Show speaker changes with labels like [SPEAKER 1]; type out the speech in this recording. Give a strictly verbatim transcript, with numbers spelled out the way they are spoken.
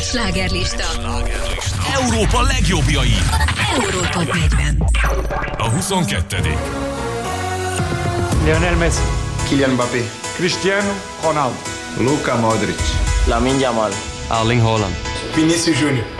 [SPEAKER 1] Slágerlista.
[SPEAKER 2] Európa legjobbjai.
[SPEAKER 1] Európa negyven.
[SPEAKER 2] A huszonkettedik
[SPEAKER 3] Lionel Messi,
[SPEAKER 4] Kylian Mbappé,
[SPEAKER 3] Cristiano Ronaldo,
[SPEAKER 4] Luka Modric,
[SPEAKER 5] Lamine Yamal,
[SPEAKER 6] Erling Haaland,
[SPEAKER 4] Vinicius Júnior,